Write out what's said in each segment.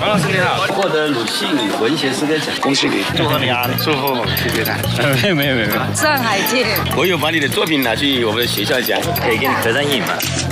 王老师你好， 获得鲁迅文学诗歌奖， 恭喜你，祝贺你啊，祝贺我，谢谢他。没有。 上海见。 我有把你的作品拿去我们的学校讲，可以给你合张影吗？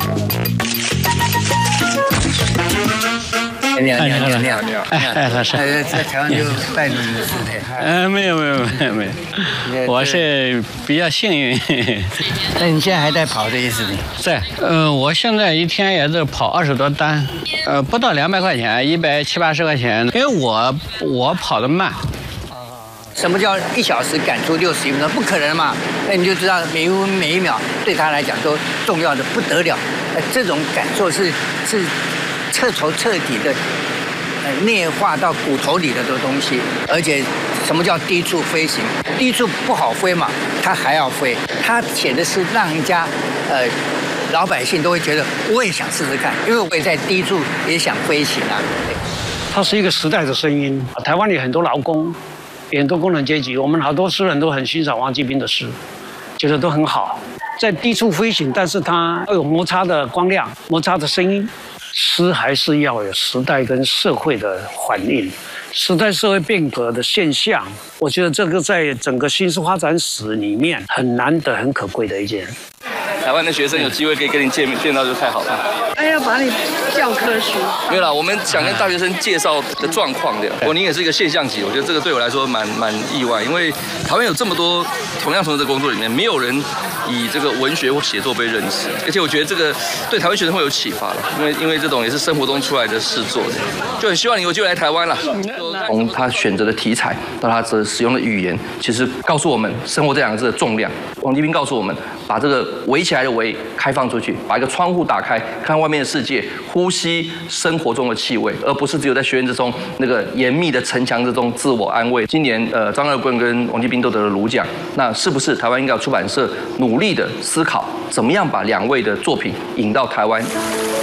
你好， 老师， 在台湾就拜鲁师的。 没有，我是比较幸运。 那你现在还在跑的意思呢？ 在，我现在一天也是跑20多单，不到200块钱，170、80块钱，因为我跑得慢。 什么叫1小时赶出61分钟？不可能嘛！那你就知道每一分每一秒对他来讲都重要的不得了。这种感受是彻头彻底的，内化到骨头里的东西。而且，什么叫低处飞行？低处不好飞嘛，他还要飞。他写的是让人家，老百姓都会觉得我也想试试看，因为我也在低处也想飞行啊。 它是一个时代的声音。台湾里很多劳工，很多工人阶级，我们好多诗人都很欣赏王继斌的诗，觉得都很好。在低处飞行，但是它有摩擦的光亮，摩擦的声音。诗还是要有时代跟社会的反应，时代社会变革的现象，我觉得这个在整个新诗发展史里面很难得、很可贵的一件。 台湾的学生有机会可以跟你见到就太好了。 哎呀，把你教科书。 没有啦，我们想跟大学生介绍的状况这样。您也是一个现象级，我觉得这个对我来说蛮意外，因为台湾有这么多同样从事的工作里面，没有人以这个文学或写作被认识，而且我觉得这个对台湾学生会有启发了，因为这种也是生活中出来的事作，就很希望你有机会来台湾了。从他选择的题材到他使用的语言，其实告诉我们生活这2个字的重量。王继斌告诉我们，把这个围起来的围开放出去，把一个窗户打开，看外面的世界，呼吸生活中的气味，而不是只有在学院之中那个严密的城墙之中自我安慰。今年张二棍跟王继斌都得了鲁奖，那是不是台湾应该有出版社努力的思考，怎么样把2位的作品引到台湾？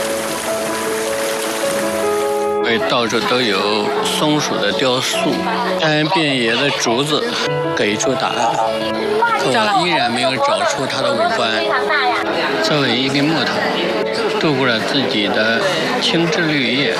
因为到处都有松鼠的雕塑，单边野的竹子，给出答案，可我依然没有找出它的五官。作为一根木头，度过了自己的青枝绿叶。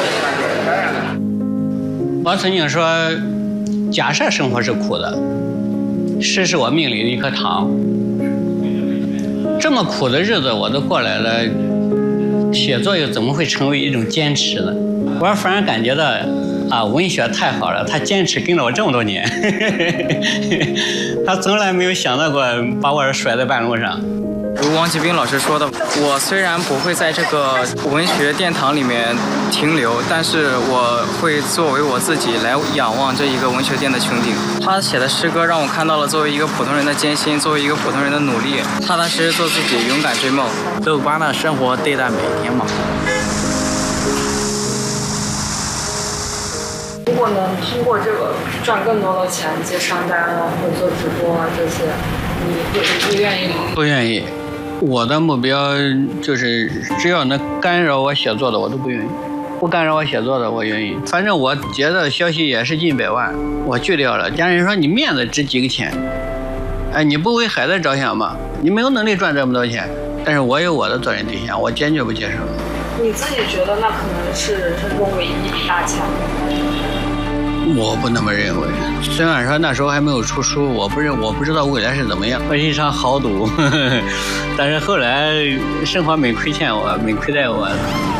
我曾经说，假设生活是苦的，诗是我命里的一颗糖。这么苦的日子我都过来了，写作又怎么会成为一种坚持呢？我反而感觉到，文学太好了，他坚持跟了我这么多年，他从来没有想到过把我甩在半路上。 如王继斌老师说的，我虽然不会在这个文学殿堂里面停留，但是我会作为我自己来仰望这一个文学殿的穹顶。他写的诗歌让我看到了作为一个普通人的艰辛，作为一个普通人的努力，踏踏实实做自己，勇敢追梦， 都把那生活对待每一天嘛。 如果能通过这个赚更多的钱，接商单啊，或者做直播啊这些，你愿意吗？ 不愿意。我的目标就是，只要能干扰我写作的，我都不愿意；不干扰我写作的，我愿意。反正我接到消息也是近100万，我拒掉了。家人说你面子值几个钱？你不为孩子着想吗？你没有能力赚这么多钱，但是我有我的责任对象，我坚决不接受。 你自己觉得那可能是人生中唯一一笔大钱吗？ 我不那么认为，虽然说那时候还没有出书，我不知道未来是怎么样，我是一场豪赌，但是后来生活没亏欠我，没亏待我。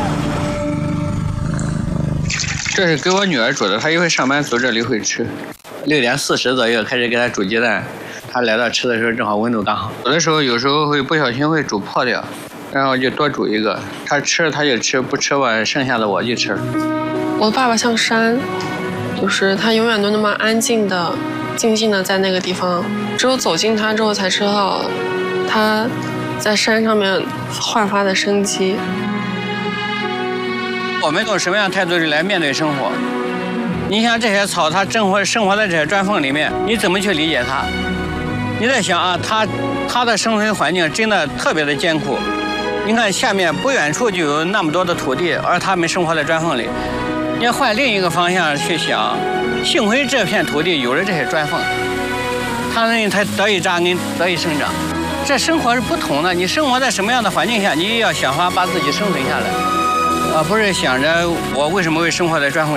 这是给我女儿煮的，她一会上班走这里会吃。6点40左右开始给她煮鸡蛋，她来到吃的时候正好温度刚好。有的时候会不小心会煮破掉，然后就多煮一个，她吃她就吃，不吃吧剩下的我就吃。 我的爸爸像山。就是他永远都那么安静的、静静的在那个地方，只有走近他之后才知道，他在山上面焕发的生机。 我们用什么样的态度来面对生活？你像这些草，它生活在这些砖缝里面，你怎么去理解它？你在想啊，它的生存环境真的特别的艰苦。你看下面不远处就有那么多的土地，而它们生活在砖缝里。你要换另一个方向去想，幸亏这片土地有了这些砖缝，它得以扎根，得以生长。这生活是不同的，你生活在什么样的环境下，你也要想法把自己生存下来，而不是想着我为什么会生活在砖缝里。